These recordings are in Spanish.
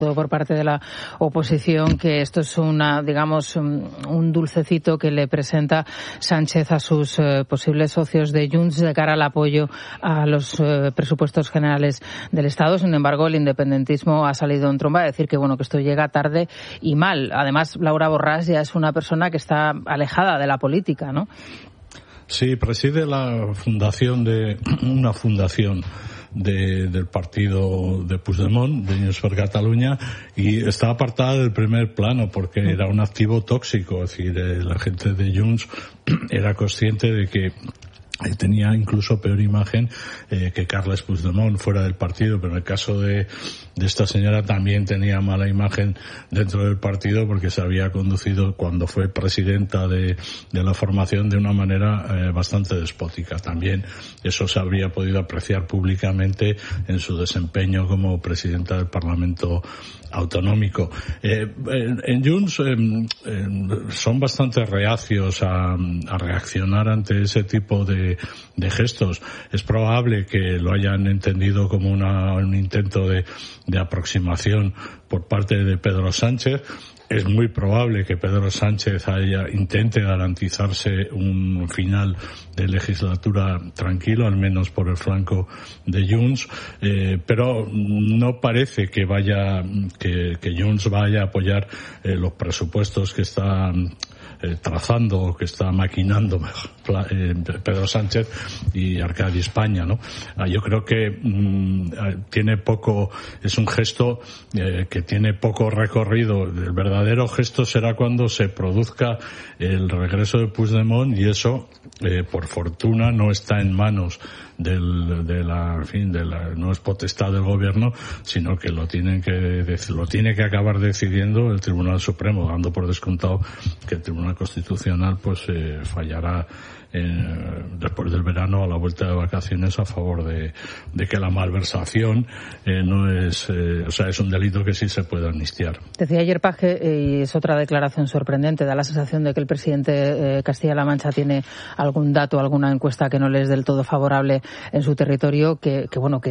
por parte de la oposición, que esto es un dulcecito que le presenta Sánchez a sus posibles socios de Junts de cara al apoyo a los presupuestos generales del Estado. Sin embargo, el independentismo ha salido en tromba a decir que esto llega tarde y mal. Además, Laura Borràs ya es una persona que está alejada de la política, ¿no? Sí, preside una fundación del partido de Puigdemont, de Junts per Catalunya, y está apartada del primer plano porque era un activo tóxico. Es decir, la gente de Junts era consciente de que tenía incluso peor imagen que Carles Puigdemont fuera del partido, pero en el caso de esta señora también tenía mala imagen dentro del partido porque se había conducido cuando fue presidenta de la formación de una manera bastante despótica. También eso se habría podido apreciar públicamente en su desempeño como presidenta del Parlamento autonómico. En Junts son bastante reacios a reaccionar ante ese tipo de gestos. Es probable que lo hayan entendido como un intento de aproximación por parte de Pedro Sánchez. Es muy probable que Pedro Sánchez intente garantizarse un final de legislatura tranquilo, al menos por el flanco de Junts, pero no parece que Junts vaya a apoyar los presupuestos que está trazando o que está maquinando Pedro Sánchez y Arcadi España, ¿no? Yo creo que es un gesto que tiene poco recorrido. El verdadero gesto será cuando se produzca el regreso de Puigdemont, y eso, por fortuna, no está en manos no es potestad del gobierno, sino que lo tiene que acabar decidiendo el Tribunal Supremo, dando por descontado que el Tribunal Constitucional fallará después del verano, a la vuelta de vacaciones, a favor de que la malversación es un delito que sí se puede amnistiar. Decía ayer Paje, y es otra declaración sorprendente, da la sensación de que el presidente Castilla-La Mancha tiene algún dato, alguna encuesta que no le es del todo favorable en su territorio, que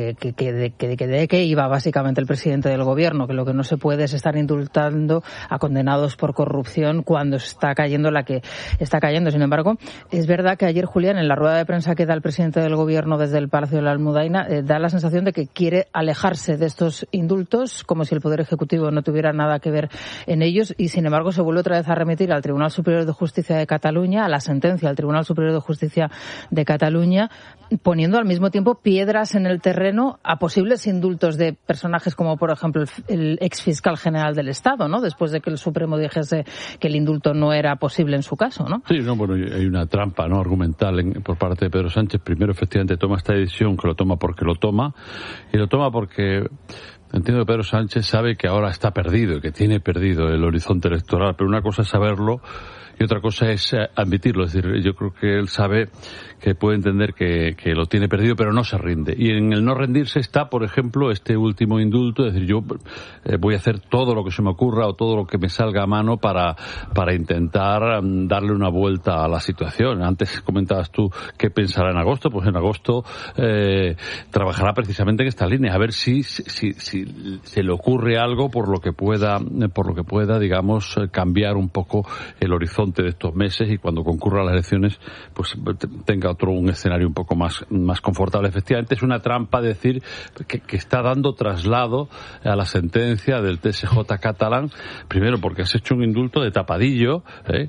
iba básicamente el presidente del gobierno, que lo que no se puede es estar indultando a condenados por corrupción cuando está cayendo la que está cayendo. Sin embargo, es verdad que ayer, Julián, en la rueda de prensa que da el presidente del gobierno desde el Palacio de la Almudaina, da la sensación de que quiere alejarse de estos indultos, como si el Poder Ejecutivo no tuviera nada que ver en ellos, y sin embargo se vuelve otra vez a remitir al Tribunal Superior de Justicia de Cataluña, a la sentencia del Tribunal Superior de Justicia de Cataluña, poniendo al mismo tiempo piedras en el terreno a posibles indultos de personajes como, por ejemplo, el exfiscal general del Estado, ¿no? Después de que el Supremo dijese que el indulto no era posible en su caso, ¿no? Sí, hay una trampa, ¿no?, argumental por parte de Pedro Sánchez. Primero, efectivamente, toma esta decisión, que lo toma porque lo toma, y lo toma porque entiendo que Pedro Sánchez sabe que ahora está perdido, que tiene perdido el horizonte electoral, pero una cosa es saberlo y otra cosa es admitirlo. Es decir, yo creo que él sabe que puede entender que lo tiene perdido, pero no se rinde. Y en el no rendirse está, por ejemplo, este último indulto, es decir, yo voy a hacer todo lo que se me ocurra o todo lo que me salga a mano para intentar darle una vuelta a la situación. Antes comentabas tú qué pensará en agosto. Pues en agosto trabajará precisamente en esta línea, a ver si se le ocurre algo por lo que pueda, digamos, cambiar un poco el horizonte de estos meses, y cuando concurra las elecciones pues tenga un escenario un poco más confortable. Efectivamente, es una trampa decir que está dando traslado a la sentencia del TSJ catalán, primero porque has hecho un indulto de tapadillo,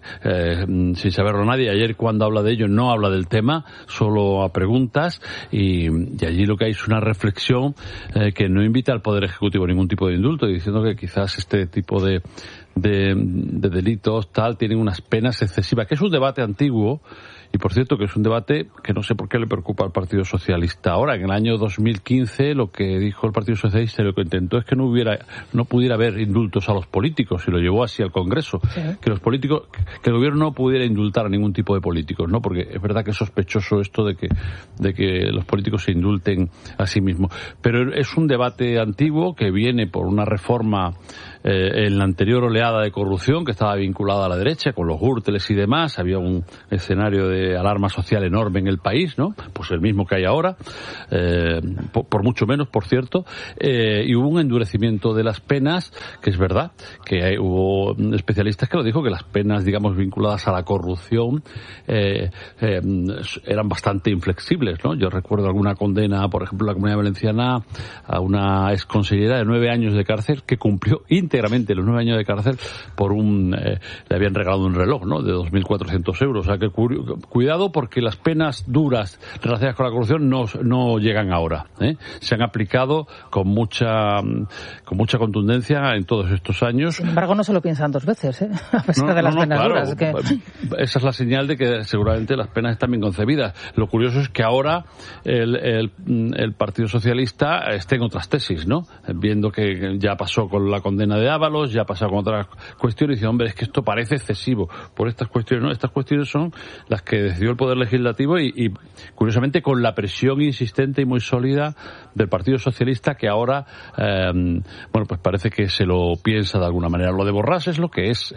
sin saberlo nadie. Ayer, cuando habla de ello, no habla del tema, solo a preguntas, y allí lo que hay es una reflexión que no invita al Poder Ejecutivo a ningún tipo de indulto, diciendo que quizás este tipo de delitos tienen unas penas excesivas, que es un debate antiguo, y por cierto que es un debate que no sé por qué le preocupa al Partido Socialista ahora. En el año 2015 lo que dijo el Partido Socialista, lo que intentó es que no pudiera haber indultos a los políticos, y lo llevó así al Congreso. Sí. Que el gobierno no pudiera indultar a ningún tipo de políticos, ¿no? Porque es verdad que es sospechoso esto de que los políticos se indulten a sí mismos. Pero es un debate antiguo que viene por una reforma en la anterior oleada de corrupción que estaba vinculada a la derecha, con los Gürteles y demás, había un escenario de alarma social enorme en el país, ¿no? Pues el mismo que hay ahora, por mucho menos, por cierto, y hubo un endurecimiento de las penas, que es verdad, que hubo especialistas que lo dijo, que las penas, digamos, vinculadas a la corrupción eran bastante inflexibles, ¿no? Yo recuerdo alguna condena, por ejemplo, en la Comunidad Valenciana, a una exconsellera de 9 años de cárcel que cumplió íntegramente los 9 años de cárcel por le habían regalado un reloj, ¿no? De 2.400 euros. O sea que cuidado, porque las penas duras relacionadas con la corrupción no llegan ahora, ¿eh? Se han aplicado con mucha contundencia en todos estos años. Sin embargo, no se lo piensan 2 veces, a pesar de las penas claro, duras. Que... Esa es la señal de que seguramente las penas están bien concebidas. Lo curioso es que ahora el Partido Socialista esté en otras tesis, ¿no? Viendo que ya pasó con la condena de Ábalos, ya ha pasado con otras cuestiones, y dice, hombre, es que esto parece excesivo por estas cuestiones, ¿no? Estas cuestiones son las que decidió el Poder Legislativo y curiosamente con la presión insistente y muy sólida del Partido Socialista, que ahora, pues parece que se lo piensa de alguna manera. Lo de Borràs es lo que es,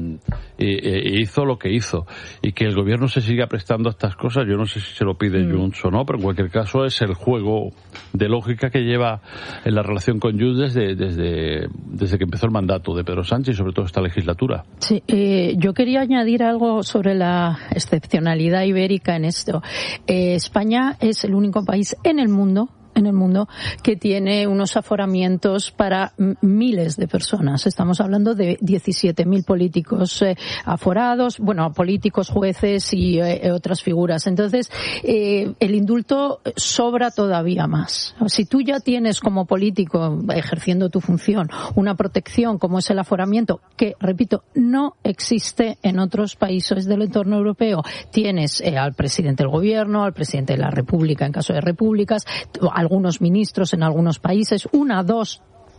hizo lo que hizo, y que el gobierno se siga prestando a estas cosas, yo no sé si se lo pide Junts o no, pero en cualquier caso es el juego de lógica que lleva en la relación con Junts desde que empezó el mandato de Pedro Sánchez y sobre todo esta legislatura. Sí, yo quería añadir algo sobre la excepcionalidad ibérica en esto. España es el único país en el mundo que tiene unos aforamientos para miles de personas. Estamos hablando de 17.000 políticos aforados, políticos, jueces y otras figuras. Entonces, el indulto sobra todavía más. Si tú ya tienes como político, ejerciendo tu función, una protección como es el aforamiento, que, repito, no existe en otros países del entorno europeo, tienes al presidente del gobierno, al presidente de la República en caso de repúblicas, algunos ministros en algunos países, 1, 2,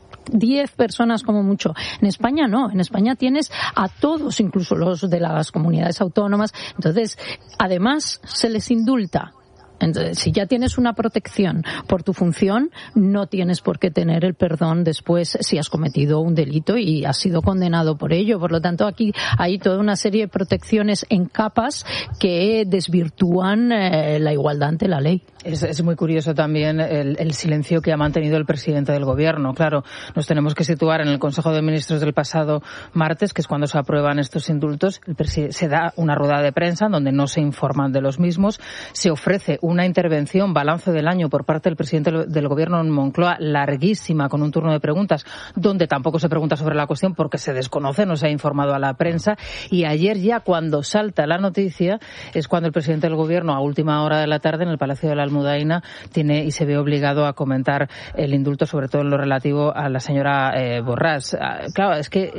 10 personas como mucho. En España no, en España tienes a todos, incluso los de las comunidades autónomas. Entonces, además, se les indulta. Entonces, si ya tienes una protección por tu función, no tienes por qué tener el perdón después si has cometido un delito y has sido condenado por ello. Por lo tanto, aquí hay toda una serie de protecciones en capas que desvirtúan la igualdad ante la ley. Es muy curioso también el silencio que ha mantenido el presidente del Gobierno. Claro, nos tenemos que situar en el Consejo de Ministros del pasado martes, que es cuando se aprueban estos indultos. Se da una rueda de prensa donde no se informan de los mismos. Se ofrece una intervención, balance del año por parte del presidente del Gobierno en Moncloa, larguísima, con un turno de preguntas, donde tampoco se pregunta sobre la cuestión porque se desconoce, no se ha informado a la prensa. Y ayer ya, cuando salta la noticia, es cuando el presidente del Gobierno, a última hora de la tarde, en el Palacio de la Almudaina, tiene y se ve obligado a comentar el indulto, sobre todo en lo relativo a la señora Borràs. Claro, es que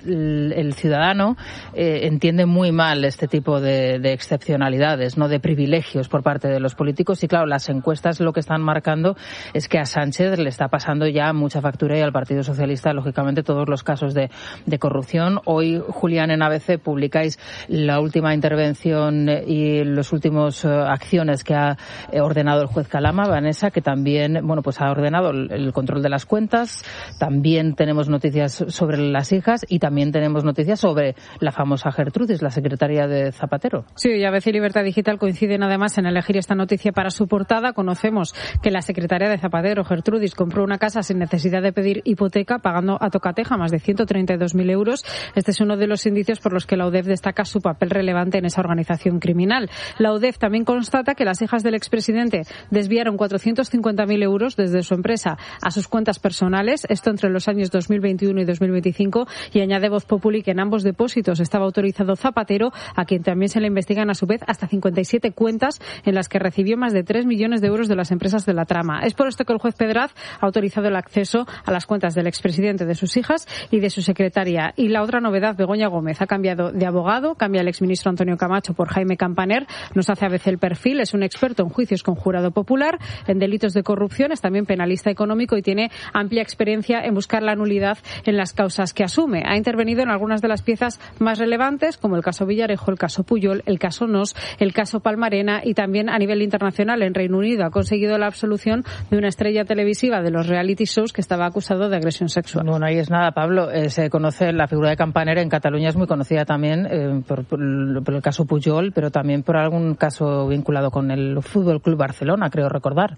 el ciudadano entiende muy mal este tipo de excepcionalidades, no de privilegios por parte de los políticos, y claro, las encuestas lo que están marcando es que a Sánchez le está pasando ya mucha factura y al Partido Socialista, lógicamente, todos los casos de corrupción. Hoy, Julián, en ABC publicáis la última intervención y los últimos acciones que ha ordenado el juez Calama, Vanessa, que también, pues ha ordenado el control de las cuentas. También tenemos noticias sobre las hijas y también tenemos noticias sobre la famosa Gertrudis, la secretaria de Zapatero. Sí, y ABC y Libertad Digital coinciden además en elegir esta noticia para su portada. Conocemos que la secretaria de Zapatero, Gertrudis, compró una casa sin necesidad de pedir hipoteca, pagando a tocateja más de 132.000 euros. Este es uno de los indicios por los que la UDEF destaca su papel relevante en esa organización criminal. La UDEF también constata que las hijas del expresidente desviaron 450.000 euros desde su empresa a sus cuentas personales, esto entre los años 2021 y 2025, y añade Voz Populi que en ambos depósitos estaba autorizado Zapatero, a quien también se le investigan a su vez hasta 57 cuentas en las que recibió más de 3 millones de euros de las empresas de la trama. Es por esto que el juez Pedraz ha autorizado el acceso a las cuentas del expresidente, de sus hijas y de su secretaria. Y la otra novedad, Begoña Gómez ha cambiado de abogado, cambia el exministro Antonio Camacho por Jaime Campaner. Nos hace ABC el perfil, es un experto en juicios con jurado popular, en delitos de corrupción, es también penalista económico y tiene amplia experiencia en buscar la nulidad en las causas que asume. Ha intervenido en algunas de las piezas más relevantes, como el caso Villarejo, el caso Puyol, el caso Nos, el caso Palmarena, y también a nivel internacional en Reino Unido ha conseguido la absolución de una estrella televisiva de los reality shows que estaba acusado de agresión sexual. Bueno, ahí es nada, Pablo. Se conoce la figura de Campaner en Cataluña, es muy conocida también por el caso Pujol, pero también por algún caso vinculado con el Fútbol Club Barcelona, creo recordar.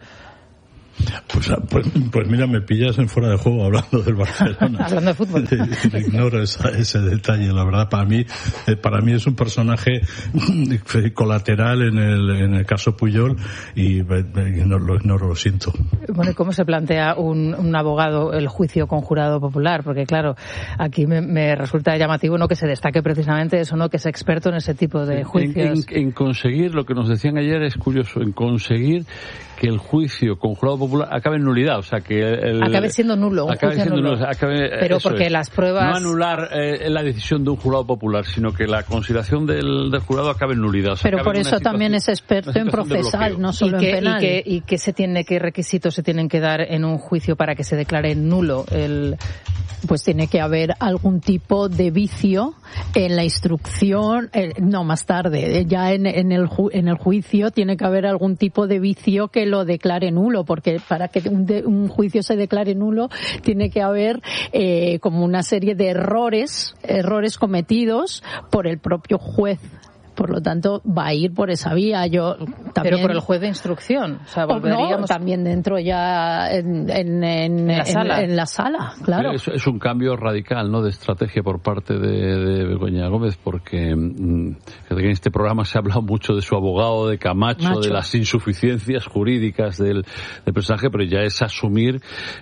Pues mira, me pillas en fuera de juego hablando del Barcelona. Hablando de fútbol. Ignoro ese detalle, la verdad. Para mí es un personaje colateral en el caso Pujol y lo ignoro, lo siento. Bueno, ¿y cómo se plantea un abogado el juicio con jurado popular? Porque claro, aquí me resulta llamativo no que se destaque precisamente eso, no que es experto en ese tipo de juicios. En conseguir, lo que nos decían ayer es curioso, en conseguir que el juicio con jurado popular acabe en nulidad, o sea que acabe siendo nulo, pero porque las pruebas no anular la decisión de un jurado popular, sino que la consideración del jurado acabe en nulidad. O sea, pero por eso también es experto en procesal, no solo en penal. ¿Y qué requisitos se tienen que dar en un juicio para que se declare nulo el...? Pues tiene que haber algún tipo de vicio en la instrucción, no, más tarde, ya en el juicio tiene que haber algún tipo de vicio que lo declare nulo, porque para que un juicio se declare nulo tiene que haber como una serie de errores cometidos por el propio juez. Por lo tanto, va a ir por esa vía. Pero por el juez de instrucción. O sea, volveríamos... No, también dentro ya en la sala, claro. Es un cambio radical, ¿no?, de estrategia por parte de Begoña Gómez, porque en este programa se ha hablado mucho de su abogado, de Camacho, de las insuficiencias jurídicas del personaje, pero ya es asumir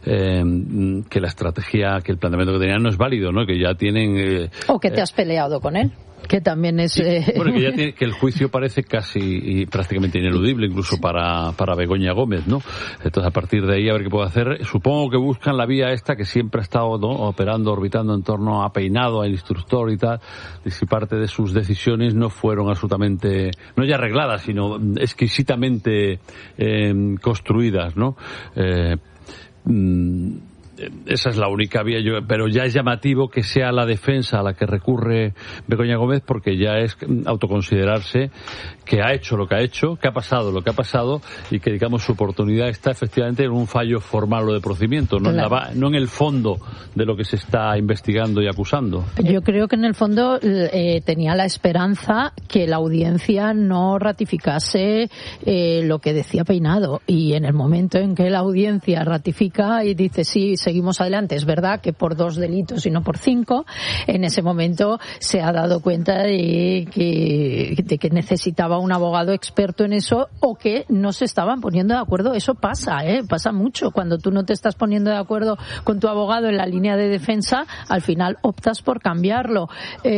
que la estrategia, que el planteamiento que tenían no es válido, ¿no?, que ya tienen... o que te has peleado con él. Que también es... Bueno, que el juicio parece casi y prácticamente ineludible, incluso para Begoña Gómez, ¿no? Entonces, a partir de ahí, a ver qué puede hacer. Supongo que buscan la vía esta que siempre ha estado, ¿no?, operando, orbitando en torno a Peinado, al instructor y tal, y si parte de sus decisiones no fueron absolutamente, no ya arregladas, sino exquisitamente construidas, ¿no? Esa es la única vía, pero ya es llamativo que sea la defensa a la que recurre Begoña Gómez, porque ya es autoconsiderarse que ha hecho lo que ha hecho, que ha pasado lo que ha pasado y que, digamos, su oportunidad está efectivamente en un fallo formal o de procedimiento, no, claro, no en el fondo de lo que se está investigando y acusando. Yo creo que en el fondo tenía la esperanza que la audiencia no ratificase lo que decía Peinado, y en el momento en que la audiencia ratifica y dice sí, seguimos adelante, es verdad que por 2 delitos y no por 5, en ese momento se ha dado cuenta de que necesitaba un abogado experto en eso, o que no se estaban poniendo de acuerdo. Eso pasa, pasa mucho. Cuando tú no te estás poniendo de acuerdo con tu abogado en la línea de defensa, al final optas por cambiarlo.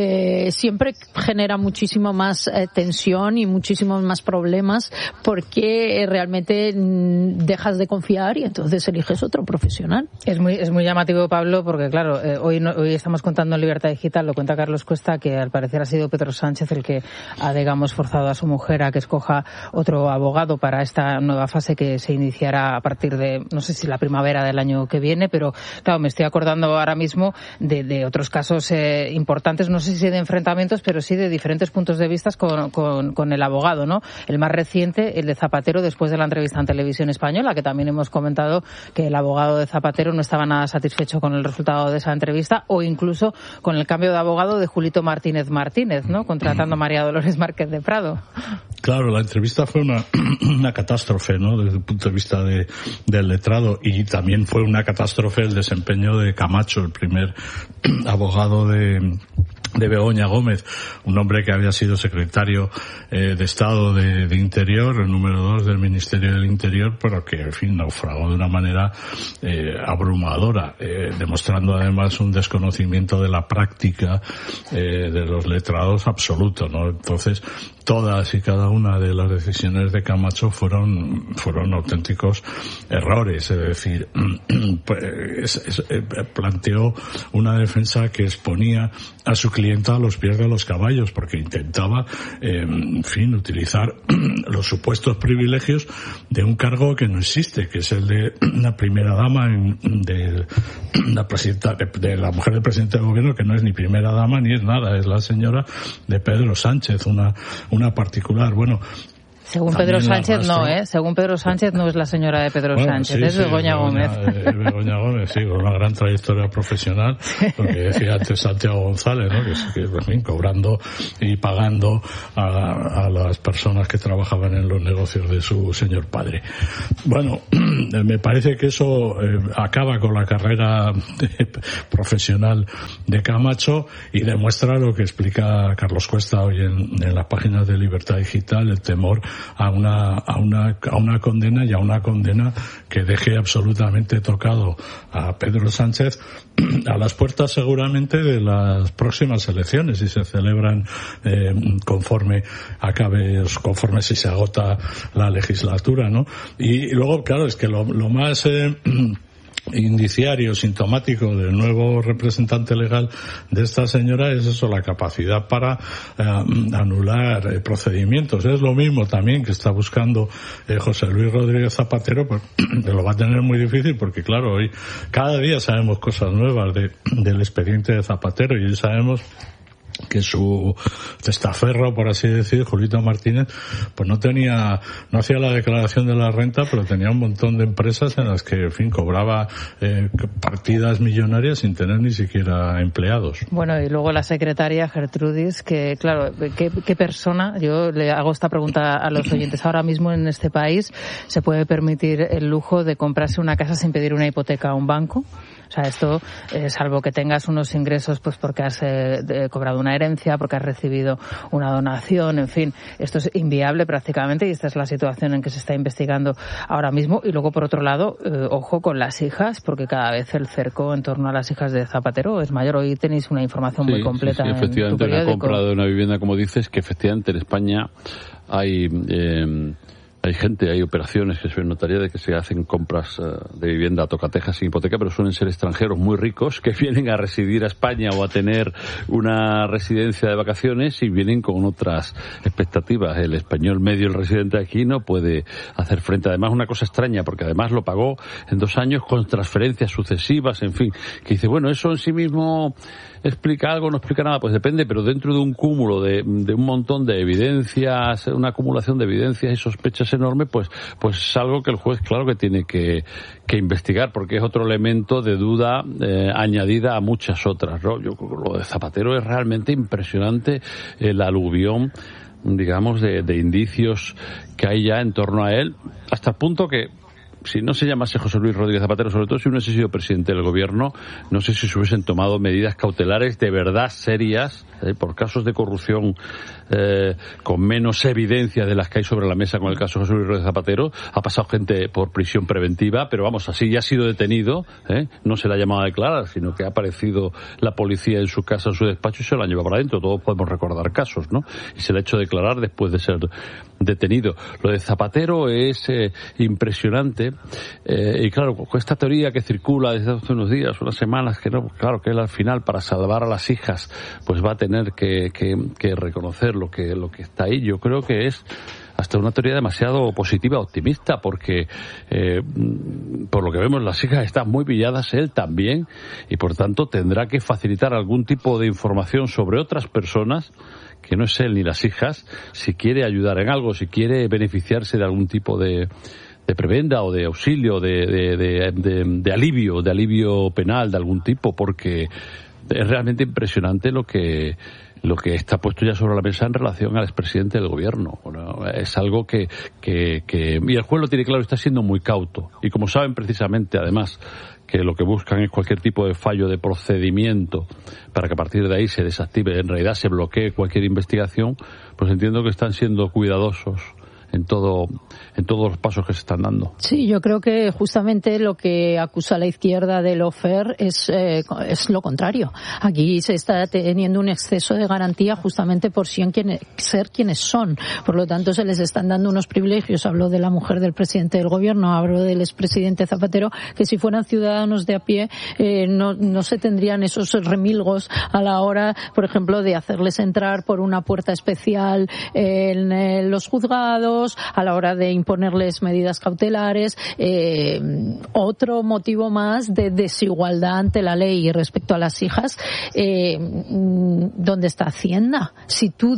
Siempre genera muchísimo más tensión y muchísimos más problemas, porque realmente dejas de confiar y entonces eliges otro profesional. Es muy llamativo, Pablo, porque claro, hoy estamos contando en Libertad Digital, lo cuenta Carlos Cuesta, que al parecer ha sido Pedro Sánchez el que ha, digamos, forzado a su mujer a que escoja otro abogado para esta nueva fase que se iniciará a partir de, no sé si la primavera del año que viene, pero claro, me estoy acordando ahora mismo de otros casos importantes, no sé si de enfrentamientos, pero sí de diferentes puntos de vista con el abogado, ¿no? El más reciente, el de Zapatero, después de la entrevista en Televisión Española, que también hemos comentado que el abogado de Zapatero no estaba nada satisfecho con el resultado de esa entrevista, o incluso con el cambio de abogado de Julito Martínez, ¿no?, contratando a María Dolores Márquez de Prado. Claro, la entrevista fue una catástrofe, ¿no?, desde el punto de vista del letrado, y también fue una catástrofe el desempeño de Camacho, el primer abogado de Begoña Gómez, un hombre que había sido secretario de Estado de Interior, el número 2 del Ministerio del Interior, pero que, en fin, naufragó de una manera abrumadora, demostrando además un desconocimiento de la práctica de los letrados absoluto, ¿no? Entonces, todas y cada una de las decisiones de Camacho fueron auténticos errores, es decir, planteó una defensa que exponía a su clienta a los pies de los caballos, porque intentaba, en fin, utilizar los supuestos privilegios de un cargo que no existe, que es el de la primera dama de la mujer del presidente del gobierno, que no es ni primera dama ni es nada, es la señora de Pedro Sánchez, una particular. Bueno, Según Pedro Sánchez no, según Pedro Sánchez no es la señora de Pedro Sánchez, sí, es Begoña Gómez. Begoña Gómez, sí, con una gran trayectoria profesional, porque decía antes Santiago González, ¿no? que en fin, cobrando y pagando a las personas que trabajaban en los negocios de su señor padre. Bueno, me parece que eso acaba con la carrera profesional de Camacho y demuestra lo que explica Carlos Cuesta hoy en las páginas de Libertad Digital, el temor a una condena, y a una condena que deje absolutamente tocado a Pedro Sánchez a las puertas seguramente de las próximas elecciones, si se celebran conforme si se agota la legislatura, ¿no? Y luego, claro, es que lo más indiciario, sintomático del nuevo representante legal de esta señora es eso, la capacidad para anular procedimientos. Es lo mismo también que está buscando José Luis Rodríguez Zapatero, pues lo va a tener muy difícil porque, claro, hoy cada día sabemos cosas nuevas del expediente de Zapatero, y hoy sabemos que su testaferro, por así decir, Julito Martínez, pues no hacía la declaración de la renta, pero tenía un montón de empresas en las que, en fin, cobraba partidas millonarias sin tener ni siquiera empleados. Bueno, y luego la secretaria Gertrudis, que claro, ¿qué persona? Yo le hago esta pregunta a los oyentes. Ahora mismo en este país se puede permitir el lujo de comprarse una casa sin pedir una hipoteca a un banco. O sea, esto, salvo que tengas unos ingresos, pues porque has cobrado una herencia, porque has recibido una donación, en fin, esto es inviable prácticamente, y esta es la situación en que se está investigando ahora mismo. Y luego, por otro lado, ojo con las hijas, porque cada vez el cerco en torno a las hijas de Zapatero es mayor. Hoy tenéis una información muy completa. Sí, efectivamente, en tu periódico. Una compra de una vivienda, como dices, que efectivamente en España hay operaciones que se notaría de que se hacen compras de vivienda a tocatejas sin hipoteca, pero suelen ser extranjeros muy ricos que vienen a residir a España o a tener una residencia de vacaciones y vienen con otras expectativas. El español medio, el residente aquí, no puede hacer frente. Además, una cosa extraña, porque además lo pagó en 2 años con transferencias sucesivas, en fin, que dice, bueno, eso en sí mismo explica algo, no explica nada, pues depende, pero dentro de un cúmulo de un montón de evidencias, una acumulación de evidencias y sospechas enorme, pues es algo que el juez, claro, que tiene que investigar, porque es otro elemento de duda añadida a muchas otras, ¿no? Yo creo que lo de Zapatero es realmente impresionante, el aluvión, digamos, de indicios que hay ya en torno a él, hasta el punto que si no se llamase José Luis Rodríguez Zapatero, sobre todo si no hubiese sido presidente del gobierno, no sé si se hubiesen tomado medidas cautelares de verdad serias por casos de corrupción con menos evidencia de las que hay sobre la mesa con el caso de José Luis Rodríguez Zapatero. Ha pasado gente por prisión preventiva, pero vamos, así ya ha sido detenido, no se le ha llamado a declarar, sino que ha aparecido la policía en su casa, en su despacho, y se lo han llevado para adentro. Todos podemos recordar casos, ¿no? Y se le ha hecho declarar después de ser detenido. Lo de Zapatero es impresionante, y claro, con esta teoría que circula desde hace unos días, unas semanas, que no, claro, que él al final, para salvar a las hijas, pues va a tener que reconocer lo que está ahí. Yo creo que es hasta una teoría demasiado positiva, optimista, porque por lo que vemos las hijas están muy pilladas, él también, y por tanto tendrá que facilitar algún tipo de información sobre otras personas que no es él ni las hijas, si quiere ayudar en algo, si quiere beneficiarse de algún tipo de prebenda o de auxilio, de alivio penal de algún tipo, porque es realmente impresionante lo que está puesto ya sobre la mesa en relación al expresidente del gobierno. Bueno, es algo que y el juez lo tiene claro, está siendo muy cauto, y como saben precisamente además que lo que buscan es cualquier tipo de fallo de procedimiento para que a partir de ahí se desactive, en realidad se bloquee cualquier investigación, pues entiendo que están siendo cuidadosos en todos los pasos que se están dando. Sí, yo creo que justamente lo que acusa la izquierda de lawfare es lo contrario. Aquí se está teniendo un exceso de garantía justamente por ser quienes son. Por lo tanto, se les están dando unos privilegios. Hablo de la mujer del presidente del gobierno, hablo del expresidente Zapatero, que si fueran ciudadanos de a pie no se tendrían esos remilgos a la hora, por ejemplo, de hacerles entrar por una puerta especial en los juzgados, hijos, a la hora de imponerles medidas cautelares, otro motivo más de desigualdad ante la ley. Y respecto a las hijas, ¿dónde está Hacienda? Si tú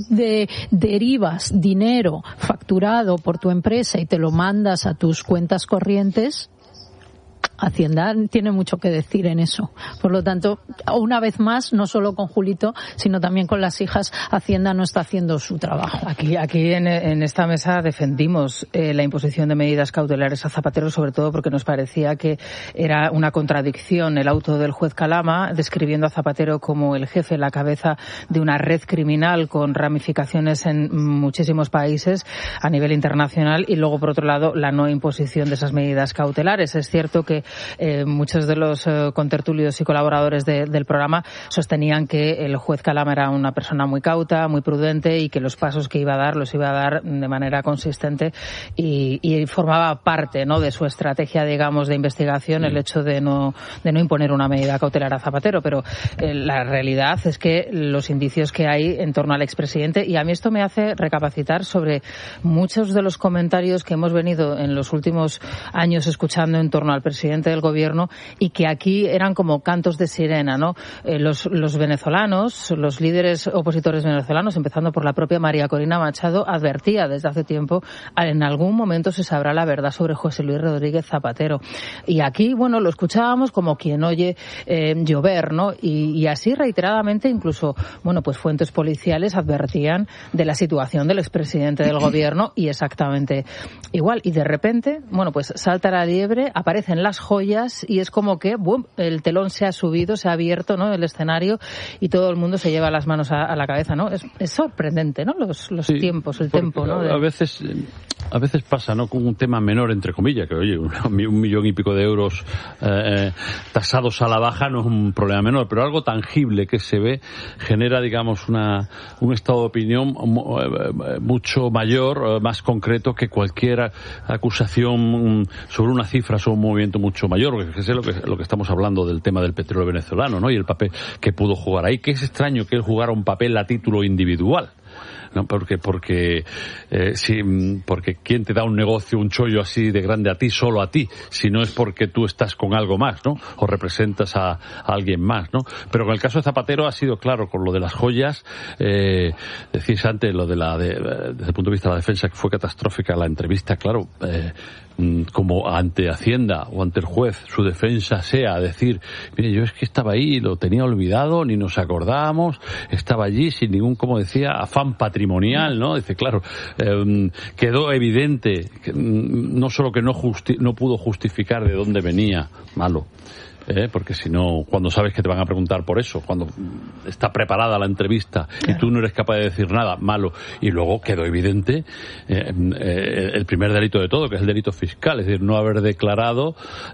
derivas dinero facturado por tu empresa y te lo mandas a tus cuentas corrientes, Hacienda tiene mucho que decir en eso. Por lo tanto, una vez más, no solo con Julito, sino también con las hijas, Hacienda no está haciendo su trabajo. Aquí en esta mesa defendimos la imposición de medidas cautelares a Zapatero, sobre todo porque nos parecía que era una contradicción el auto del juez Calama, describiendo a Zapatero como el jefe, la cabeza de una red criminal con ramificaciones en muchísimos países a nivel internacional, y luego, por otro lado, la no imposición de esas medidas cautelares. Es cierto que muchos de los contertulios y colaboradores del programa sostenían que el juez Calama era una persona muy cauta, muy prudente, y que los pasos que iba a dar los iba a dar de manera consistente, y formaba parte, ¿no?, de su estrategia, digamos, de investigación el hecho de no imponer una medida cautelar a Zapatero. Pero la realidad es que los indicios que hay en torno al expresidente, y a mí esto me hace recapacitar sobre muchos de los comentarios que hemos venido en los últimos años escuchando en torno al presidente del gobierno, y que aquí eran como cantos de sirena, ¿no? Los venezolanos, los líderes opositores venezolanos, empezando por la propia María Corina Machado, advertía desde hace tiempo: en algún momento se sabrá la verdad sobre José Luis Rodríguez Zapatero. Y aquí, bueno, lo escuchábamos como quien oye llover, ¿no? Y así reiteradamente, incluso, bueno, pues fuentes policiales advertían de la situación del expresidente del gobierno, y exactamente igual. Y de repente, bueno, pues salta la liebre, aparecen las joyas, y es como que ¡bum!, el telón se ha subido, se ha abierto, ¿no?, el escenario, y todo el mundo se lleva las manos a la cabeza, ¿no? Es sorprendente, ¿no?, los sí, tiempos, el tempo, ¿no? A veces pasa, ¿no?, con un tema menor, entre comillas, que oye, 1,000,000 y pico de euros tasados a la baja no es un problema menor, pero algo tangible que se ve genera, digamos, un estado de opinión mucho mayor, más concreto que cualquier acusación sobre una cifra, sobre un movimiento mucho mayor, porque es lo que estamos hablando del tema del petróleo venezolano, ¿no?, y el papel que pudo jugar ahí, que es extraño que él jugara un papel a título individual. No, porque quién te da un negocio, un chollo así de grande a ti, solo a ti, si no es porque tú estás con algo más, ¿no?, o representas a alguien más, ¿no? Pero con el caso de Zapatero ha sido claro, con lo de las joyas, decís antes, lo desde el punto de vista de la defensa, que fue catastrófica la entrevista, claro, como ante Hacienda o ante el juez su defensa sea decir: mire, yo es que estaba ahí, lo tenía olvidado, ni nos acordábamos, estaba allí sin ningún, como decía, afán patrimonial, ¿no? Dice, claro, quedó evidente que no solo que no pudo justificar de dónde venía, malo, porque si no, cuando sabes que te van a preguntar por eso, cuando está preparada la entrevista y tú no eres capaz de decir nada, malo. Y luego quedó evidente el primer delito de todo, que es el delito fiscal, es decir, no haber declarado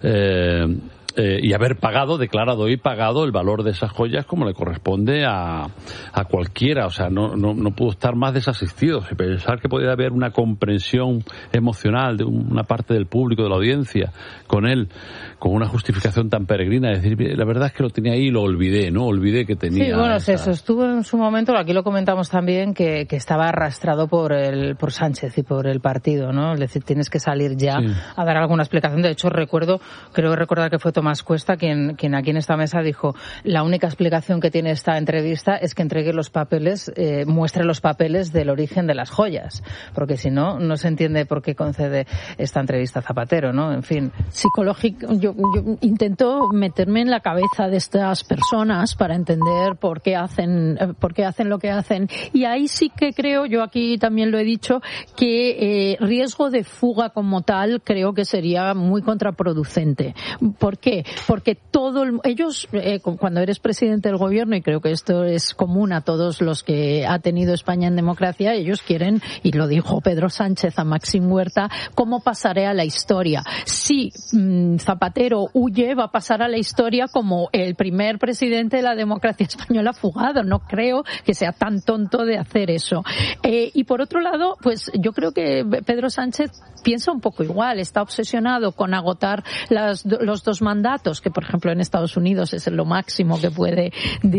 y haber declarado y pagado el valor de esas joyas como le corresponde a cualquiera. O sea, no pudo estar más desasistido. Pensar que podía haber una comprensión emocional de una parte del público, de la audiencia, con él, con una justificación tan peregrina, es decir, la verdad es que lo tenía ahí y lo olvidé, ¿no? Olvidé que tenía... Sí, bueno, se sostuvo en su momento, aquí lo comentamos también, que estaba arrastrado por Sánchez y por el partido, ¿no? Es decir, tienes que salir ya a dar alguna explicación. De hecho, creo recordar que fue Tomás Cuesta quien aquí en esta mesa dijo: la única explicación que tiene esta entrevista es que entregue los papeles, muestre los papeles del origen de las joyas, porque si no, no se entiende por qué concede esta entrevista a Zapatero, ¿no? En fin. Psicológico, yo intento meterme en la cabeza de estas personas para entender por qué hacen lo que hacen, y ahí sí que creo, yo aquí también lo he dicho, que riesgo de fuga como tal creo que sería muy contraproducente. ¿Por qué? Porque ellos, cuando eres presidente del gobierno, y creo que esto es común a todos los que ha tenido España en democracia, ellos quieren, y lo dijo Pedro Sánchez a Maxim Huerta, ¿cómo pasaré a la historia? Si Zapatero huye, va a pasar a la historia como el primer presidente de la democracia española fugado. No creo que sea tan tonto de hacer eso. Y por otro lado, pues yo creo que Pedro Sánchez piensa un poco igual, está obsesionado con agotar los dos mandatos mandatos, que por ejemplo en Estados Unidos es lo máximo que puede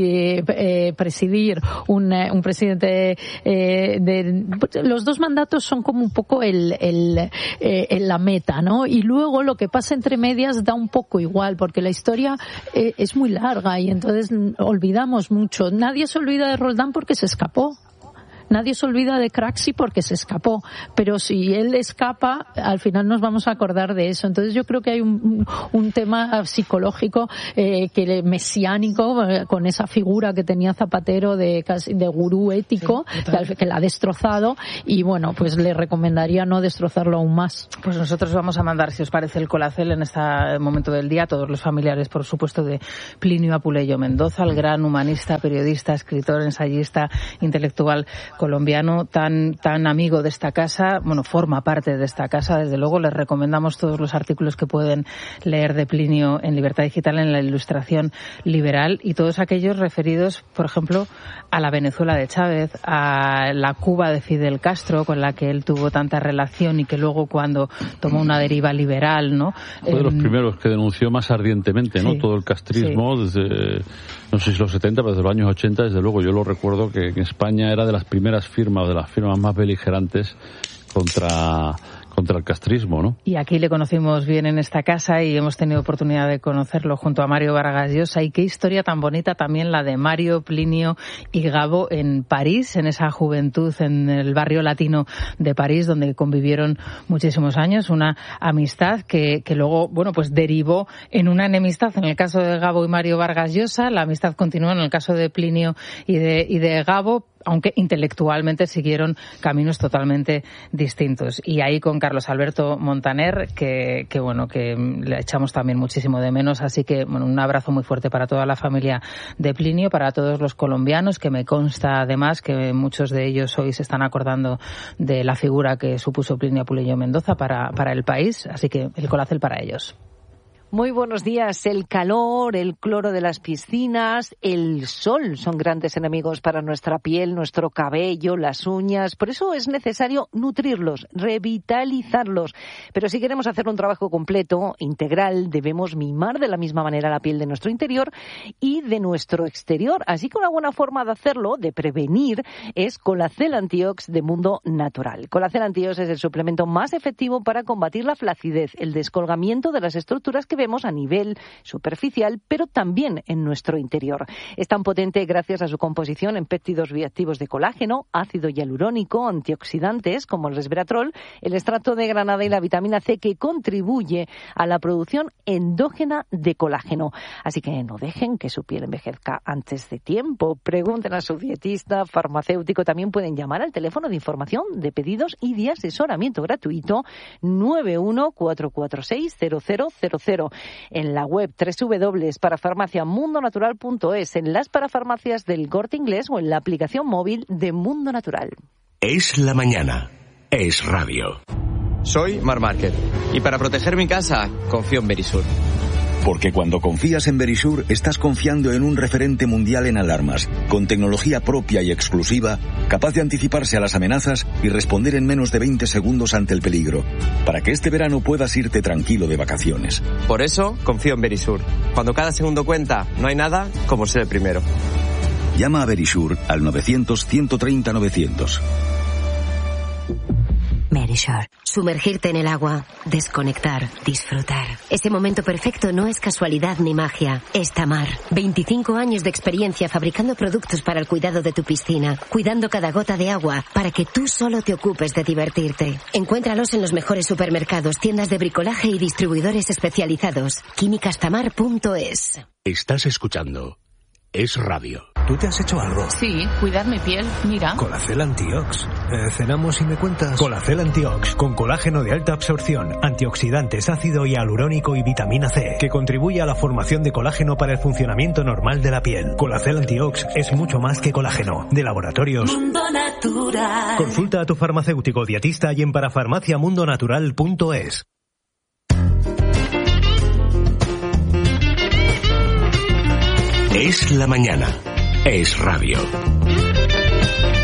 presidir un presidente, los 2 mandatos son como un poco la meta, ¿no? Y luego lo que pasa entre medias da un poco igual, porque la historia es muy larga y entonces olvidamos mucho. Nadie se olvida de Roldán porque se escapó. Nadie se olvida de Craxi porque se escapó, pero si él escapa, al final nos vamos a acordar de eso. Entonces yo creo que hay un tema psicológico mesiánico con esa figura que tenía Zapatero de gurú ético, que la ha destrozado, y bueno, pues le recomendaría no destrozarlo aún más. Pues nosotros vamos a mandar, si os parece, el colacel en este momento del día a todos los familiares, por supuesto, de Plinio Apuleyo Mendoza, el gran humanista, periodista, escritor, ensayista, intelectual colombiano, tan amigo de esta casa, bueno, forma parte de esta casa, desde luego. Les recomendamos todos los artículos que pueden leer de Plinio en Libertad Digital, en la Ilustración Liberal, y todos aquellos referidos, por ejemplo, a la Venezuela de Chávez, a la Cuba de Fidel Castro, con la que él tuvo tanta relación y que luego, cuando tomó una deriva liberal, ¿no? Fue de los primeros que denunció más ardientemente, ¿no? Sí, todo el castrismo, desde, no sé si los 70, pero desde los años 80, desde luego. Yo lo recuerdo que en España era de las primeras firmas, o de las firmas más beligerantes contra el castrismo, ¿no? Y aquí le conocimos bien en esta casa y hemos tenido oportunidad de conocerlo junto a Mario Vargas Llosa. Y qué historia tan bonita también la de Mario, Plinio y Gabo en París, en esa juventud, en el barrio latino de París, donde convivieron muchísimos años, una amistad que luego, bueno, pues derivó en una enemistad en el caso de Gabo y Mario Vargas Llosa. La amistad continuó en el caso de Plinio y de Gabo, aunque intelectualmente siguieron caminos totalmente distintos. Y ahí con Carlos Alberto Montaner, que le echamos también muchísimo de menos. Así que, bueno, un abrazo muy fuerte para toda la familia de Plinio, para todos los colombianos, que me consta además que muchos de ellos hoy se están acordando de la figura que supuso Plinio Apuleyo Mendoza para el país. Así que el colacel para ellos. Muy buenos días. El calor, el cloro de las piscinas, el sol son grandes enemigos para nuestra piel, nuestro cabello, las uñas. Por eso es necesario nutrirlos, revitalizarlos. Pero si queremos hacer un trabajo completo, integral, debemos mimar de la misma manera la piel de nuestro interior y de nuestro exterior. Así que una buena forma de hacerlo, de prevenir, es Colacel Antiox de Mundo Natural. Colacel Antiox es el suplemento más efectivo para combatir la flacidez, el descolgamiento de las estructuras que vemos a nivel superficial, pero también en nuestro interior. Es tan potente gracias a su composición en péptidos bioactivos de colágeno, ácido hialurónico, antioxidantes como el resveratrol, el extracto de granada y la vitamina C, que contribuye a la producción endógena de colágeno. Así que no dejen que su piel envejezca antes de tiempo. Pregunten a su dietista, farmacéutico. También pueden llamar al teléfono de información, de pedidos y de asesoramiento gratuito 914460000. En la web www.parafarmaciamundonatural.es, en las parafarmacias del Corte Inglés o en la aplicación móvil de Mundo Natural. Es la mañana. Es radio. Soy Marc Márquez y para proteger mi casa confío en Verisur. Porque cuando confías en Verisur, estás confiando en un referente mundial en alarmas, con tecnología propia y exclusiva, capaz de anticiparse a las amenazas y responder en menos de 20 segundos ante el peligro, para que este verano puedas irte tranquilo de vacaciones. Por eso confío en Verisur. Cuando cada segundo cuenta, no hay nada como ser el primero. Llama a Verisur al 900-130-900. Verisur. Sumergirte en el agua, desconectar, disfrutar. Ese momento perfecto no es casualidad ni magia. Es Tamar. 25 años de experiencia fabricando productos para el cuidado de tu piscina, cuidando cada gota de agua para que tú solo te ocupes de divertirte. Encuéntralos en los mejores supermercados, tiendas de bricolaje y distribuidores especializados. Químicastamar.es. Estás escuchando Es Radio. ¿Tú te has hecho algo? Sí, cuidar mi piel, mira. Colacel Antiox. Cenamos y me cuentas. Colacel Antiox, con colágeno de alta absorción, antioxidantes, ácido hialurónico y vitamina C, que contribuye a la formación de colágeno para el funcionamiento normal de la piel. Colacel Antiox es mucho más que colágeno. De Laboratorios Mundo Natural. Consulta a tu farmacéutico dietista y en parafarmaciamundonatural.es. Es la mañana. Es radio.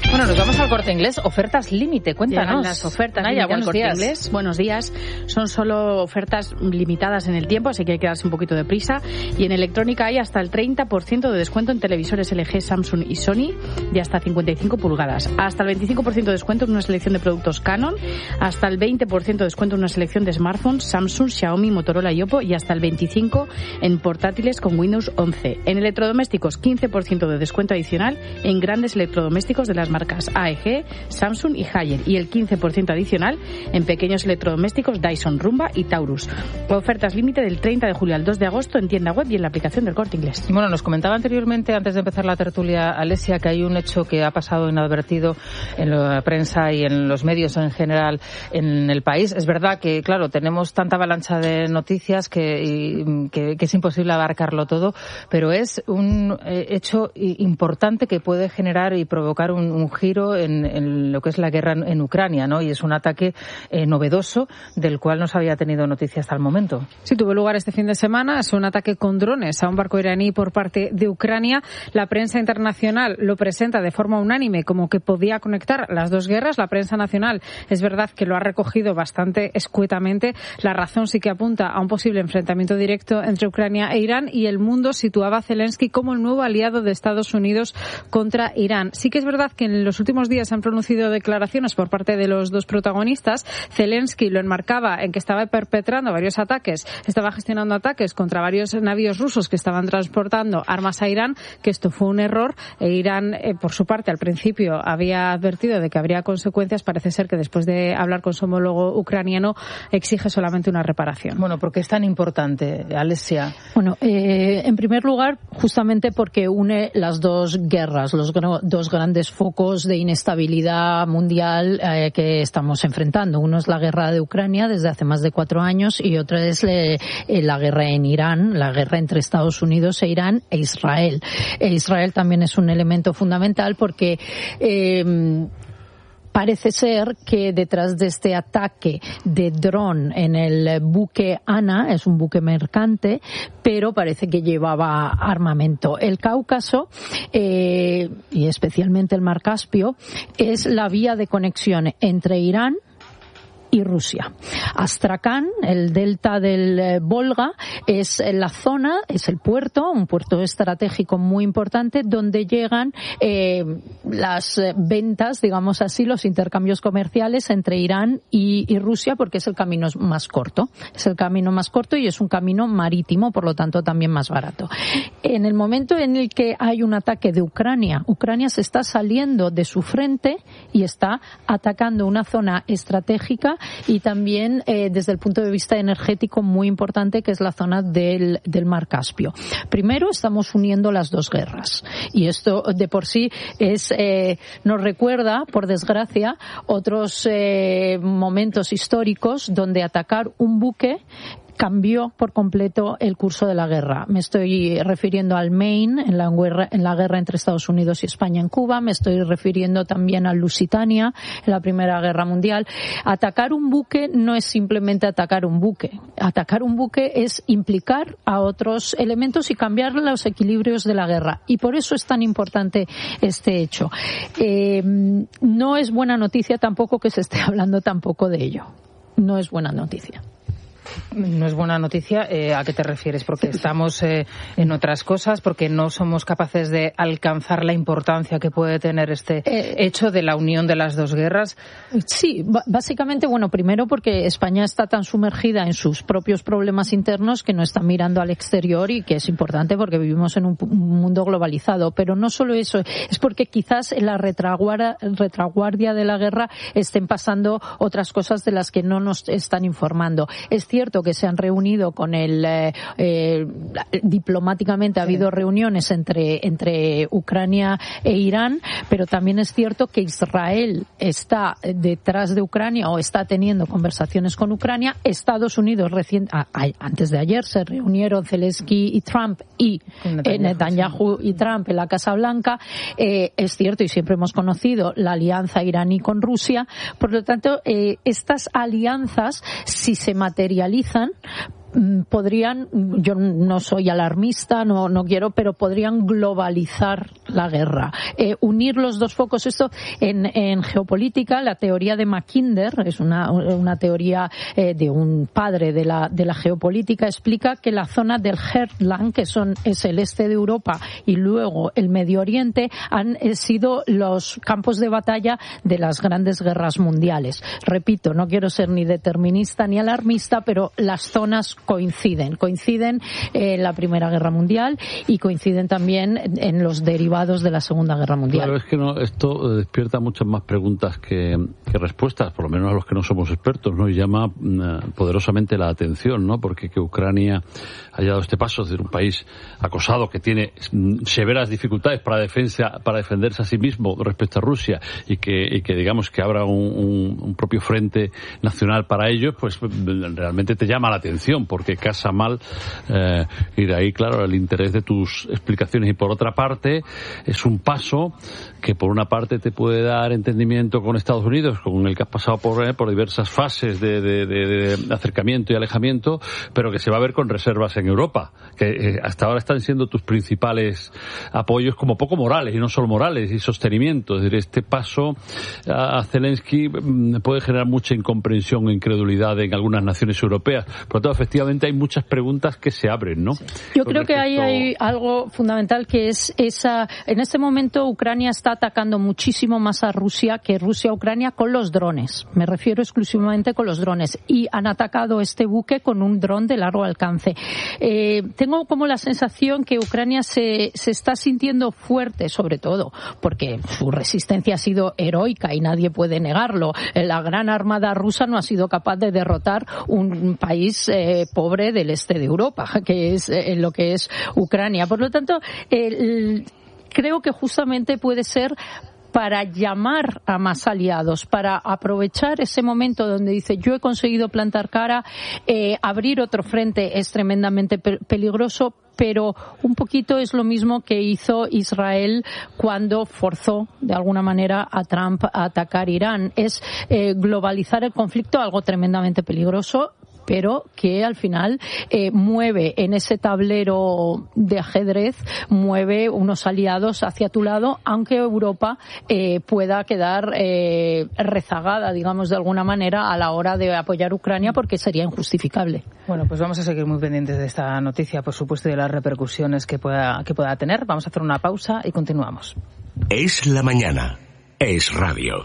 Bueno, nos vamos al Corte Inglés. Ofertas límite, cuéntanos. Llegan las ofertas Naya, límite al Corte Inglés. Buenos días. Son solo ofertas limitadas en el tiempo, así que hay que darse un poquito de prisa. Y en electrónica hay hasta el 30% de descuento en televisores LG, Samsung y Sony de hasta 55 pulgadas. Hasta el 25% de descuento en una selección de productos Canon. Hasta el 20% de descuento en una selección de smartphones Samsung, Xiaomi, Motorola y Oppo. Y hasta el 25% en portátiles con Windows 11. En electrodomésticos, 15% de descuento adicional en grandes electrodomésticos de las marcas AEG, Samsung y Haier, y el 15% adicional en pequeños electrodomésticos Dyson, Rumba y Taurus. Ofertas límite del 30 de julio al 2 de agosto en tienda web y en la aplicación del Corte Inglés. Bueno, nos comentaba anteriormente, antes de empezar la tertulia, Alesia, que hay un hecho que ha pasado inadvertido en la prensa y en los medios en general en el país. Es verdad que, claro, tenemos tanta avalancha de noticias que es imposible abarcarlo todo, pero es un hecho importante que puede generar y provocar un giro en lo que es la guerra en Ucrania, ¿no? Y es un ataque novedoso del cual no se había tenido noticia hasta el momento. Sí, tuvo lugar este fin de semana. Es un ataque con drones a un barco iraní por parte de Ucrania. La prensa internacional lo presenta de forma unánime como que podía conectar las dos guerras. La prensa nacional es verdad que lo ha recogido bastante escuetamente. La razón sí que apunta a un posible enfrentamiento directo entre Ucrania e Irán, y el mundo situaba a Zelensky como el nuevo aliado de Estados Unidos contra Irán. Sí que es verdad que en los últimos días se han pronunciado declaraciones por parte de los dos protagonistas. Zelensky lo enmarcaba en que estaba perpetrando varios ataques, estaba gestionando ataques contra varios navíos rusos que estaban transportando armas a Irán, que esto fue un error. Irán, por su parte, al principio había advertido de que habría consecuencias. Parece ser que después de hablar con su homólogo ucraniano exige solamente una reparación. Bueno, ¿por qué es tan importante, Alesia? Bueno, en primer lugar, justamente porque une las dos guerras, los dos grandes focos de inestabilidad mundial que estamos enfrentando. Uno es la guerra de Ucrania desde hace más de 4 años y otra es la guerra en Irán, la guerra entre Estados Unidos e Irán e Israel. Israel también es un elemento fundamental porque parece ser que detrás de este ataque de dron en el buque Ana, es un buque mercante, pero parece que llevaba armamento. El Cáucaso, y especialmente el Mar Caspio, es la vía de conexión entre Irán y Rusia. Astrakán, el delta del Volga, es la zona, es el puerto, un puerto estratégico muy importante donde llegan las ventas, digamos así, los intercambios comerciales entre Irán y Rusia, porque es el camino más corto. Es el camino más corto y es un camino marítimo, por lo tanto también más barato. En el momento en el que hay un ataque de Ucrania, Ucrania se está saliendo de su frente y está atacando una zona estratégica y también desde el punto de vista energético muy importante, que es la zona del Mar Caspio. Primero estamos uniendo las dos guerras y esto de por sí nos recuerda, por desgracia, otros momentos históricos donde atacar un buque cambió por completo el curso de la guerra. Me estoy refiriendo al Maine en la guerra entre Estados Unidos y España en Cuba. Me estoy refiriendo también al Lusitania en la Primera Guerra Mundial. Atacar un buque no es simplemente atacar un buque. Atacar un buque es implicar a otros elementos y cambiar los equilibrios de la guerra. Y por eso es tan importante este hecho. No es buena noticia tampoco que se esté hablando tampoco de ello. No es buena noticia. No es buena noticia. ¿A qué te refieres? Porque estamos en otras cosas, porque no somos capaces de alcanzar la importancia que puede tener este hecho de la unión de las dos guerras. Sí, básicamente, bueno, primero porque España está tan sumergida en sus propios problemas internos que no está mirando al exterior, y que es importante porque vivimos en un mundo globalizado. Pero no solo eso, es porque quizás en la retaguardia de la guerra estén pasando otras cosas de las que no nos están informando. Es cierto que se han reunido con diplomáticamente ha habido reuniones entre Ucrania e Irán, pero también es cierto que Israel está detrás de Ucrania o está teniendo conversaciones con Ucrania. Estados Unidos antes de ayer se reunieron Zelensky y Trump y Netanyahu y Trump en la Casa Blanca. Es cierto, y siempre hemos conocido la alianza iraní con Rusia. Por lo tanto, estas alianzas, si se materializan, podrían, yo no soy alarmista, no quiero, pero podrían globalizar la guerra. Unir los dos focos. Esto en geopolítica, la teoría de Mackinder, es una teoría de un padre de la geopolítica, explica que la zona del Heartland, que es el este de Europa, y luego el Medio Oriente, han sido los campos de batalla de las grandes guerras mundiales. Repito, no quiero ser ni determinista ni alarmista, pero las zonas coinciden en la Primera Guerra Mundial y coinciden también en los derivados de la Segunda Guerra Mundial. Claro, es que esto despierta muchas más preguntas que respuestas, por lo menos a los que no somos expertos, ¿no? Y llama poderosamente la atención, ¿no? Porque que Ucrania haya dado este paso de un país acosado que tiene severas dificultades para defenderse a sí mismo respecto a Rusia y que digamos que abra un propio frente nacional para ellos, pues realmente te llama la atención, porque casa mal, y de ahí, claro, el interés de tus explicaciones. Y por otra parte, es un paso que por una parte te puede dar entendimiento con Estados Unidos, con el que has pasado por diversas fases de acercamiento y alejamiento, pero que se va a ver con reservas en Europa, que hasta ahora están siendo tus principales apoyos como poco morales, y no solo morales, y sostenimiento. Es decir, este paso a Zelensky puede generar mucha incomprensión e incredulidad en algunas naciones europeas. Por lo tanto, efectivamente hay muchas preguntas que se abren, ¿no? Yo creo que ahí hay algo fundamental, que es en este momento Ucrania está atacando muchísimo más a Rusia que Rusia a Ucrania con los drones. Me refiero exclusivamente con los drones. Y han atacado este buque con un dron de largo alcance. Tengo como la sensación que Ucrania se está sintiendo fuerte, sobre todo porque su resistencia ha sido heroica y nadie puede negarlo. La gran armada rusa no ha sido capaz de derrotar un país pobre del este de Europa, que es lo que es Ucrania. Por lo tanto, creo que justamente puede ser para llamar a más aliados, para aprovechar ese momento donde dice yo he conseguido plantar cara, abrir otro frente es tremendamente peligroso, pero un poquito es lo mismo que hizo Israel cuando forzó de alguna manera a Trump a atacar Irán. Es globalizar el conflicto, algo tremendamente peligroso, pero que al final mueve en ese tablero de ajedrez, mueve unos aliados hacia tu lado, aunque Europa pueda quedar rezagada, digamos, de alguna manera a la hora de apoyar a Ucrania, porque sería injustificable. Bueno, pues vamos a seguir muy pendientes de esta noticia, por supuesto, y de las repercusiones que pueda tener. Vamos a hacer una pausa y continuamos. Es la mañana. Es radio.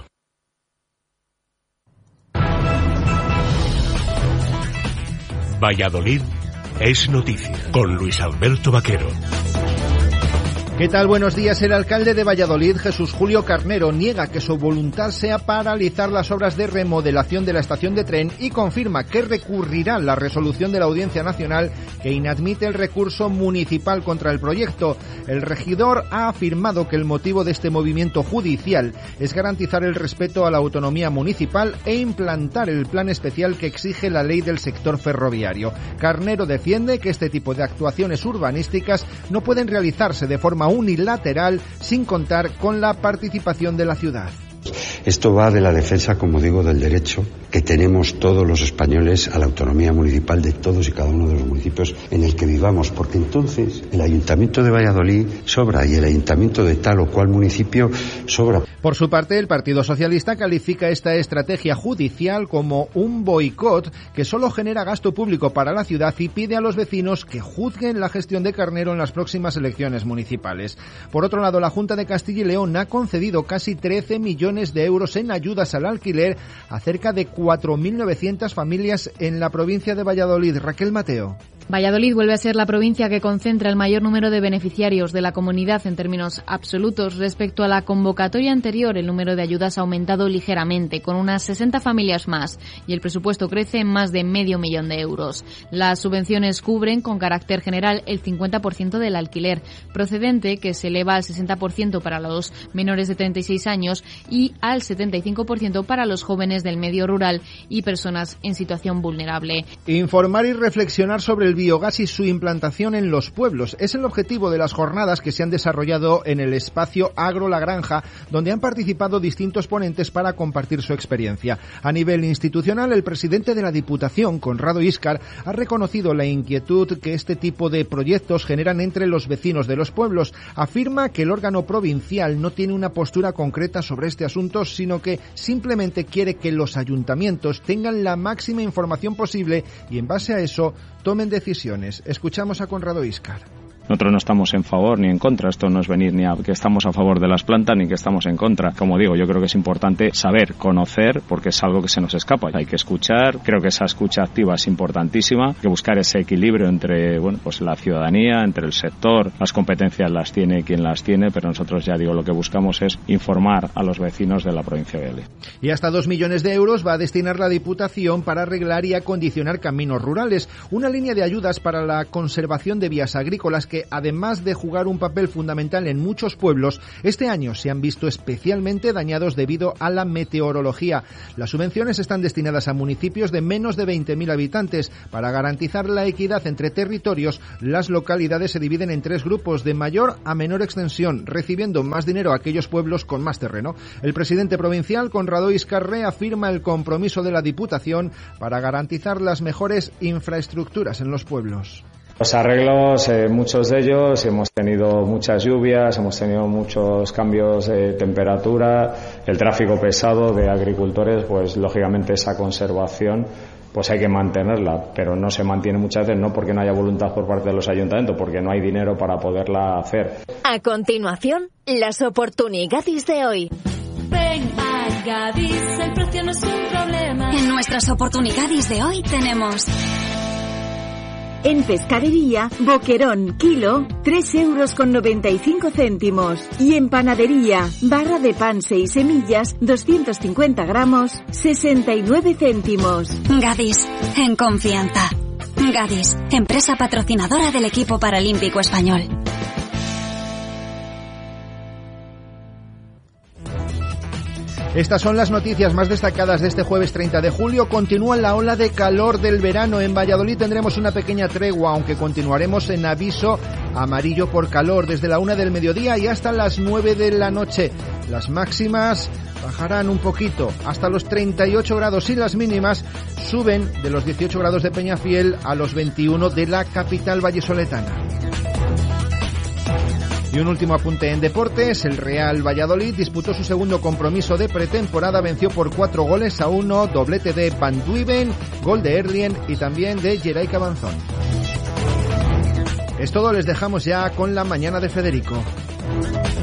Valladolid es noticia, con Luis Alberto Vaquero. ¿Qué tal? Buenos días. El alcalde de Valladolid, Jesús Julio Carnero, niega que su voluntad sea paralizar las obras de remodelación de la estación de tren y confirma que recurrirá la resolución de la Audiencia Nacional que inadmite el recurso municipal contra el proyecto. El regidor ha afirmado que el motivo de este movimiento judicial es garantizar el respeto a la autonomía municipal e implantar el plan especial que exige la ley del sector ferroviario. Carnero defiende que este tipo de actuaciones urbanísticas no pueden realizarse de forma unilateral sin contar con la participación de la ciudad. Esto va de la defensa, como digo, del derecho que tenemos todos los españoles a la autonomía municipal de todos y cada uno de los municipios en el que vivamos, porque entonces el Ayuntamiento de Valladolid sobra y el Ayuntamiento de tal o cual municipio sobra. Por su parte, el Partido Socialista califica esta estrategia judicial como un boicot que solo genera gasto público para la ciudad y pide a los vecinos que juzguen la gestión de Carnero en las próximas elecciones municipales. Por otro lado, la Junta de Castilla y León ha concedido casi 13 millones de euros en ayudas al alquiler a cerca de 4.900 familias en la provincia de Valladolid. Raquel Mateo. Valladolid vuelve a ser la provincia que concentra el mayor número de beneficiarios de la comunidad en términos absolutos. Respecto a la convocatoria anterior, el número de ayudas ha aumentado ligeramente, con unas 60 familias más, y el presupuesto crece en más de 500.000 de euros. Las subvenciones cubren, con carácter general, el 50% del alquiler procedente, que se eleva al 60% para los menores de 36 años y al 75% para los jóvenes del medio rural, rural y personas en situación vulnerable. Informar y reflexionar sobre el biogás y su implantación en los pueblos es el objetivo de las jornadas que se han desarrollado en el espacio Agro La Granja, donde han participado distintos ponentes para compartir su experiencia. A nivel institucional, el presidente de la Diputación, Conrado Íscar, ha reconocido la inquietud que este tipo de proyectos generan entre los vecinos de los pueblos. Afirma que el órgano provincial no tiene una postura concreta sobre este asunto, sino que simplemente quiere que los ayuntamientos tengan la máxima información posible y en base a eso tomen decisiones. Escuchamos a Conrado Íscar. Nosotros no estamos en favor ni en contra, esto no es venir ni a que estamos a favor de las plantas ni que estamos en contra. Como digo, yo creo que es importante saber, conocer, porque es algo que se nos escapa. Hay que escuchar, creo que esa escucha activa es importantísima, hay que buscar ese equilibrio entre pues la ciudadanía, entre el sector, las competencias las tiene quien las tiene, pero nosotros ya digo, lo que buscamos es informar a los vecinos de la provincia de Ely. Y hasta 2 millones de euros va a destinar la Diputación para arreglar y acondicionar caminos rurales, una línea de ayudas para la conservación de vías agrícolas que, además de jugar un papel fundamental en muchos pueblos, este año se han visto especialmente dañados debido a la meteorología. Las subvenciones están destinadas a municipios de menos de 20.000 habitantes. Para garantizar la equidad entre territorios, las localidades se dividen en 3 grupos, de mayor a menor extensión, recibiendo más dinero a aquellos pueblos con más terreno. El presidente provincial, Conrado Íscar, reafirma el compromiso de la Diputación para garantizar las mejores infraestructuras en los pueblos. Los arreglos, muchos de ellos, hemos tenido muchas lluvias, hemos tenido muchos cambios de temperatura, el tráfico pesado de agricultores, pues lógicamente esa conservación pues hay que mantenerla, pero no se mantiene muchas veces no porque no haya voluntad por parte de los ayuntamientos, porque no hay dinero para poderla hacer. A continuación, las oportunidades de hoy. Ven a Gadis, el precio no es un problema. En nuestras oportunidades de hoy tenemos... En pescadería, boquerón, kilo, 3,95 €. Y en panadería, barra de pan 6 semillas, 250 gramos, 69 céntimos. Gadis, en confianza. Gadis, empresa patrocinadora del equipo paralímpico español. Estas son las noticias más destacadas de este jueves 30 de julio. Continúa la ola de calor del verano. En Valladolid tendremos una pequeña tregua, aunque continuaremos en aviso amarillo por calor desde la 1 del mediodía y hasta las 9 de la noche. Las máximas bajarán un poquito hasta los 38 grados y las mínimas suben de los 18 grados de Peñafiel a los 21 de la capital vallesoletana. Y un último apunte en deportes, el Real Valladolid disputó su segundo compromiso de pretemporada, venció por 4-1, doblete de Van Duiven, gol de Erlien y también de Geray Cabanzón. Es todo, les dejamos ya con la mañana de Federico.